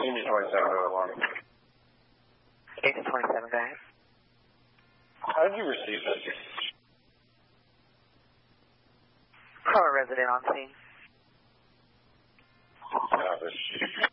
Agent 2701. Agent 27, go ahead. How did you receive this? From a resident on scene. Copy.